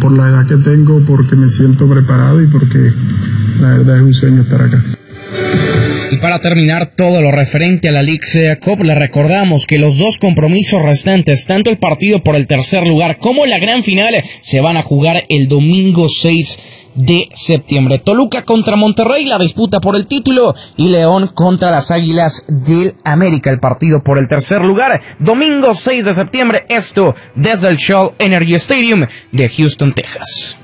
por la edad que tengo, porque me siento preparado y porque la verdad es un sueño estar acá. Y para terminar todo lo referente a la Leagues Cup, le recordamos que los dos compromisos restantes, tanto el partido por el tercer lugar como la gran final, se van a jugar el domingo 6 de septiembre. Toluca contra Monterrey, la disputa por el título, y León contra las Águilas del América, el partido por el tercer lugar. Domingo 6 de septiembre, esto desde el Shell Energy Stadium de Houston, Texas.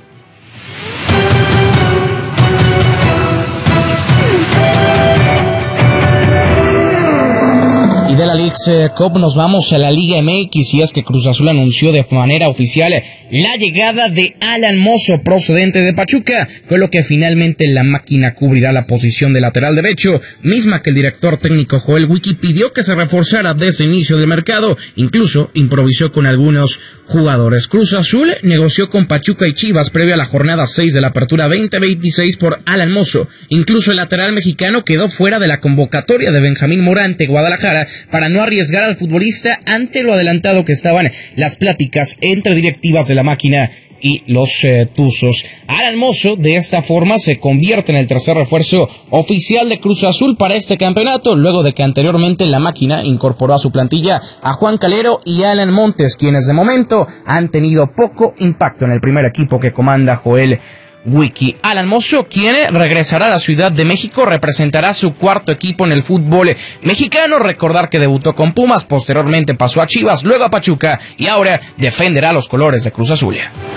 Y de la Leagues Cup nos vamos a la Liga MX, y es que Cruz Azul anunció de manera oficial la llegada de Alan Mozo, procedente de Pachuca, con lo que finalmente la máquina cubrirá la posición de lateral derecho, misma que el director técnico Joel Wiki pidió que se reforzara desde el inicio del mercado, incluso improvisó con algunos jugadores. Cruz Azul negoció con Pachuca y Chivas previo a la jornada 6 de la Apertura 2026 por Alan Mozo. Incluso el lateral mexicano quedó fuera de la convocatoria de Benjamín Morante, Guadalajara, para no arriesgar al futbolista ante lo adelantado que estaban las pláticas entre directivas de la máquina y los Tuzos. Alan Mozo de esta forma se convierte en el tercer refuerzo oficial de Cruz Azul para este campeonato, luego de que anteriormente la máquina incorporó a su plantilla a Juan Calero y Alan Montes, quienes de momento han tenido poco impacto en el primer equipo que comanda Joel Wiki. Alan Mozo, quien regresará a la Ciudad de México, representará su cuarto equipo en el fútbol mexicano. Recordar que debutó con Pumas, posteriormente pasó a Chivas, luego a Pachuca y ahora defenderá los colores de Cruz Azul.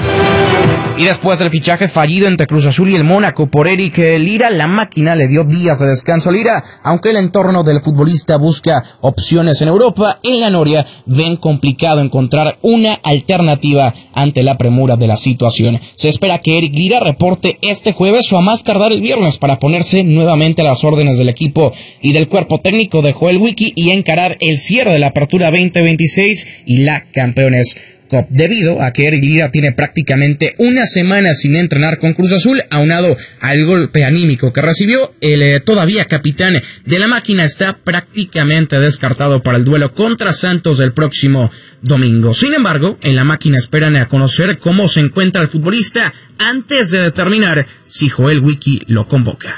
Y después del fichaje fallido entre Cruz Azul y el Mónaco por Eric Lira, la máquina le dio días de descanso a Lira, aunque el entorno del futbolista busca opciones en Europa. En la Noria ven complicado encontrar una alternativa ante la premura de la situación. Se espera que Eric Lira reporte este jueves o a más tardar el viernes para ponerse nuevamente a las órdenes del equipo y del cuerpo técnico de Joel Wiki y encarar el cierre de la Apertura 2026 y la Campeones Cup, debido a que Eric Lira tiene prácticamente una semana sin entrenar con Cruz Azul, aunado al golpe anímico que recibió. El todavía capitán de la máquina está prácticamente descartado para el duelo contra Santos del próximo domingo. Sin embargo, en la máquina esperan a conocer cómo se encuentra el futbolista antes de determinar si Joel Wiki lo convoca.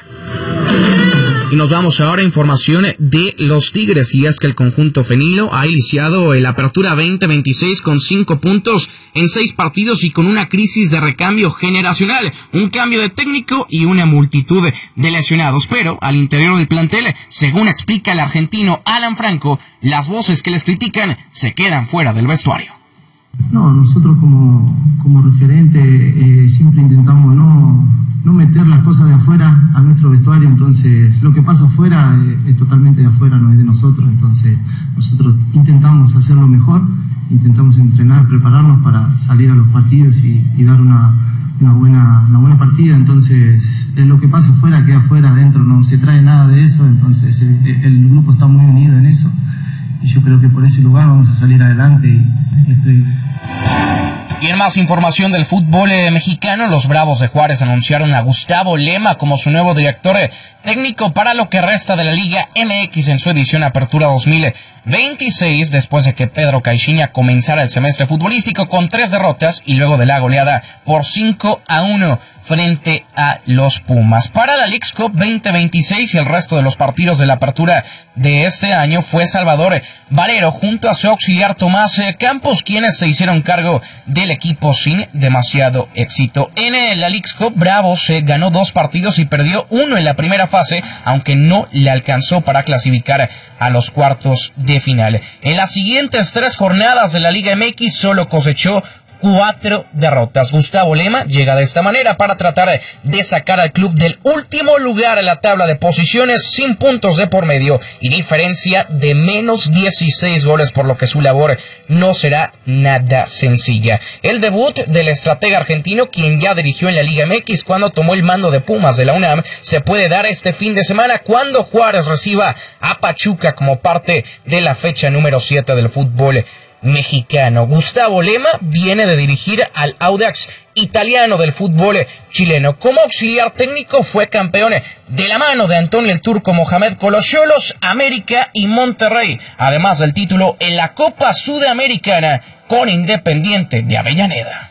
Y nos vamos ahora a información de los Tigres, y es que el conjunto felino ha iniciado la Apertura 2026 con 5 puntos en 6 partidos y con una crisis de recambio generacional, un cambio de técnico y una multitud de lesionados. Pero al interior del plantel, según explica el argentino Alan Franco, las voces que les critican se quedan fuera del vestuario. No, nosotros como referente siempre intentamos no meter las cosas de afuera a nuestro vestuario, entonces lo que pasa afuera es totalmente de afuera, no es de nosotros, entonces nosotros intentamos hacerlo mejor, intentamos entrenar, prepararnos para salir a los partidos y dar una buena partida, entonces lo que pasa afuera queda afuera, adentro no se trae nada de eso, entonces el grupo está muy unido en eso y yo creo que por ese lugar vamos a salir adelante y estoy... Y en más información del fútbol mexicano, los Bravos de Juárez anunciaron a Gustavo Lema como su nuevo director técnico para lo que resta de la Liga MX en su edición Apertura 2026, después de que Pedro Caixinha comenzara el semestre futbolístico con 3 derrotas y luego de la goleada por 5-1 frente a los Pumas. Para la Leagues Cup 2026 y el resto de los partidos de la apertura de este año fue Salvador Valero junto a su auxiliar Tomás Campos, quienes se hicieron cargo del equipo sin demasiado éxito. En la Leagues Cup, Bravos ganó 2 partidos y perdió 1 en la primera fase, aunque no le alcanzó para clasificar a los cuartos de final. En las siguientes 3 jornadas de la Liga MX solo cosechó 4 derrotas. Gustavo Lema llega de esta manera para tratar de sacar al club del último lugar en la tabla de posiciones sin puntos de por medio y diferencia de menos 16 goles, por lo que su labor no será nada sencilla. El debut del estratega argentino, quien ya dirigió en la Liga MX cuando tomó el mando de Pumas de la UNAM, se puede dar este fin de semana cuando Juárez reciba a Pachuca como parte de la fecha número 7 del fútbol mexicano. Gustavo Lema viene de dirigir al Audax italiano del fútbol chileno. Como auxiliar técnico fue campeón de la mano de Antonio el Turco Mohamed con los Xolos, América y Monterrey, además del título en la Copa Sudamericana con Independiente de Avellaneda.